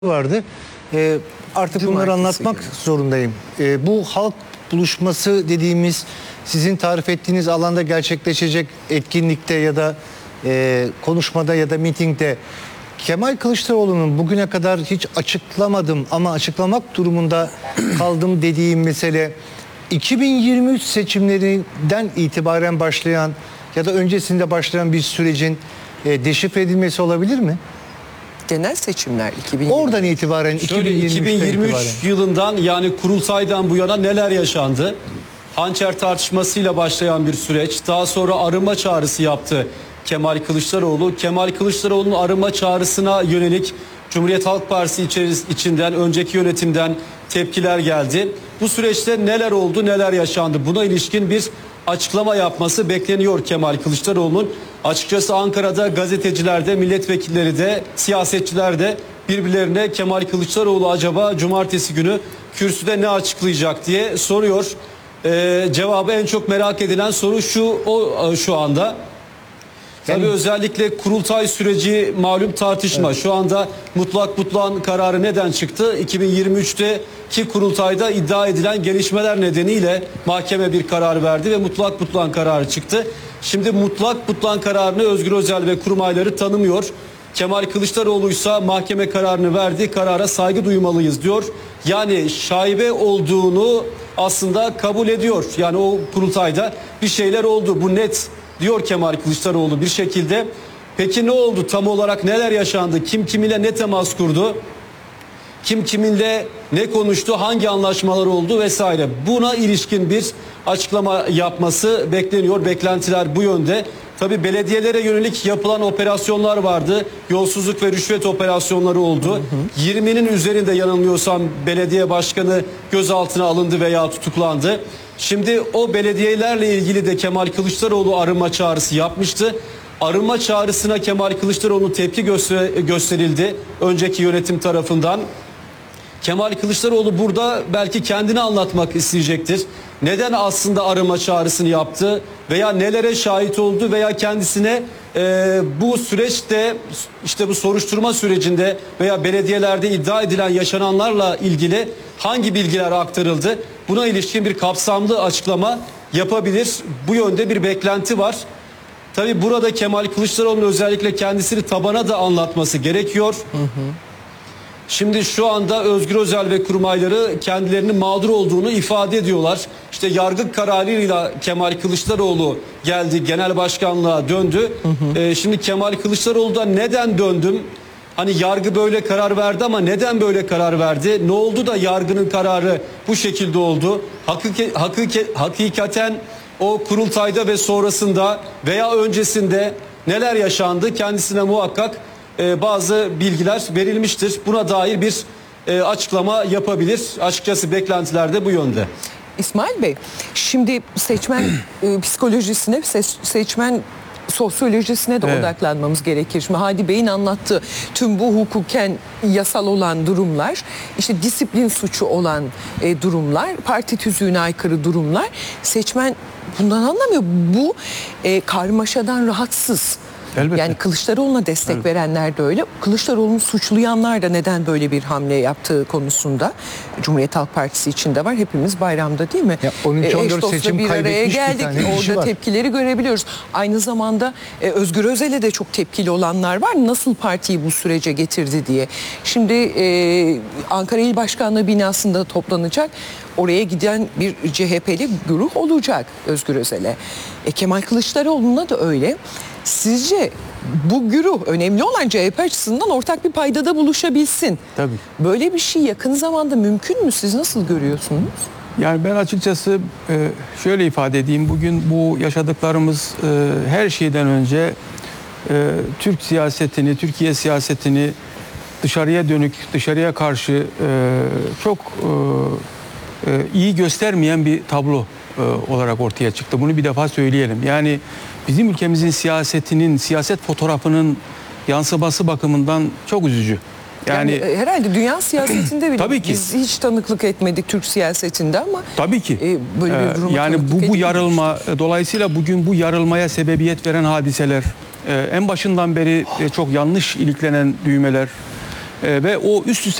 vardı. Artık bunları anlatmak zorundayım. Bu halk buluşması dediğimiz sizin tarif ettiğiniz alanda gerçekleşecek etkinlikte ya da konuşmada ya da mitingde Kemal Kılıçdaroğlu'nun bugüne kadar hiç açıklamadım ama açıklamak durumunda kaldım dediğim mesele 2023 seçimlerinden itibaren başlayan ya da öncesinde başlayan bir sürecin deşifre edilmesi olabilir mi? Genel seçimler 2023. Oradan itibaren 2023 yılından, yani kurultaydan bu yana neler yaşandı? Hançer tartışmasıyla başlayan bir süreç. Daha sonra arınma çağrısı yaptı Kemal Kılıçdaroğlu. Kemal Kılıçdaroğlu'nun arınma çağrısına yönelik Cumhuriyet Halk Partisi içinden, önceki yönetimden tepkiler geldi. Bu süreçte neler oldu, neler yaşandı? Buna ilişkin bir açıklama yapması bekleniyor Kemal Kılıçdaroğlu'nun. Açıkçası Ankara'da gazeteciler de, milletvekilleri de, siyasetçiler de birbirlerine Kemal Kılıçdaroğlu acaba cumartesi günü kürsüde ne açıklayacak diye soruyor. Cevabı en çok merak edilen soru şu anda. Tabii özellikle kurultay süreci malum tartışma. Evet. Şu anda mutlak kararı neden çıktı? 2023'teki kurultayda iddia edilen gelişmeler nedeniyle mahkeme bir karar verdi ve mutlak kararı çıktı. Şimdi mutlak kararını Özgür Özel ve kurmayları tanımıyor. Kemal Kılıçdaroğlu ise mahkeme kararını verdi, karara saygı duymalıyız diyor. Yani şaibe olduğunu aslında kabul ediyor. Yani o kurultayda bir şeyler oldu, bu net diyor Kemal Kılıçdaroğlu bir şekilde. Peki ne oldu? Tam olarak neler yaşandı? Kim kiminle ne temas kurdu? Kim kiminle ne konuştu? Hangi anlaşmalar oldu vesaire? Buna ilişkin bir açıklama yapması bekleniyor. Beklentiler bu yönde. Tabii belediyelere yönelik yapılan operasyonlar vardı. Yolsuzluk ve rüşvet operasyonları oldu. 20'nin üzerinde yanılmıyorsam belediye başkanı gözaltına alındı veya tutuklandı. Şimdi o belediyelerle ilgili de Kemal Kılıçdaroğlu arınma çağrısı yapmıştı. Arınma çağrısına Kemal Kılıçdaroğlu tepki gösterildi önceki yönetim tarafından. Kemal Kılıçdaroğlu burada belki kendini anlatmak isteyecektir. Neden aslında arınma çağrısını yaptı veya nelere şahit oldu veya kendisine bu süreçte, işte bu soruşturma sürecinde veya belediyelerde iddia edilen yaşananlarla ilgili hangi bilgiler aktarıldı? Buna ilişkin bir kapsamlı açıklama yapabilir. Bu yönde bir beklenti var. Tabii burada Kemal Kılıçdaroğlu'nun özellikle kendisini tabana da anlatması gerekiyor. Şimdi şu anda Özgür Özel ve kurmayları kendilerinin mağdur olduğunu ifade ediyorlar. İşte yargı kararıyla Kemal Kılıçdaroğlu geldi, genel başkanlığa döndü. Şimdi Kemal Kılıçdaroğlu da neden döndüm? Hani yargı böyle karar verdi ama neden böyle karar verdi? Ne oldu da yargının kararı bu şekilde oldu? Hakikaten o kurultayda ve sonrasında veya öncesinde neler yaşandı? Kendisine muhakkak bazı bilgiler verilmiştir. Buna dair bir açıklama yapabilir. Açıkçası beklentiler de bu yönde. İsmail Bey, şimdi seçmen psikolojisine, seçmen sosyolojisine de odaklanmamız gerekir. Şimdi Hadi Bey'in anlattığı tüm bu hukuken yasal olan durumlar, işte disiplin suçu olan durumlar, parti tüzüğüne aykırı durumlar, seçmen bundan anlamıyor. Bu karmaşadan rahatsız. Elbette. Yani Kılıçdaroğlu'na destek verenler de öyle. Kılıçdaroğlu'nu suçlayanlar da neden böyle bir hamle yaptığı konusunda Cumhuriyet Halk Partisi içinde var. Hepimiz bayramda, değil mi? 13-14 seçim bir araya geldik. Orada var. tepkileri görebiliyoruz. Aynı zamanda Özgür Özel'e de çok tepkili olanlar var. Nasıl partiyi bu sürece getirdi diye. Şimdi Ankara İl Başkanlığı binasında toplanacak. Oraya giden bir CHP'li güruh olacak Özgür Özel'e. Kemal Kılıçdaroğlu'na da öyle. Sizce bu güruh, önemli olan CHP açısından ortak bir paydada buluşabilsin? Tabii. Böyle bir şey yakın zamanda mümkün mü? Siz nasıl görüyorsunuz? Yani ben açıkçası şöyle ifade edeyim. Bugün bu yaşadıklarımız her şeyden önce Türk siyasetini, Türkiye siyasetini dışarıya dönük, dışarıya karşı çok iyi göstermeyen bir tablo olarak ortaya çıktı. Bunu bir defa söyleyelim. Yani bizim ülkemizin siyasetinin, siyaset fotoğrafının yansıması bakımından çok üzücü. Yani herhalde dünya siyasetinde bile tabii ki. Biz hiç tanıklık etmedik Türk siyasetinde ama tabii ki. Böyle bir duruma yani bu yarılma, dolayısıyla bugün bu yarılmaya sebebiyet veren hadiseler, en başından beri çok yanlış iliklenen düğmeler, Ve o üst üste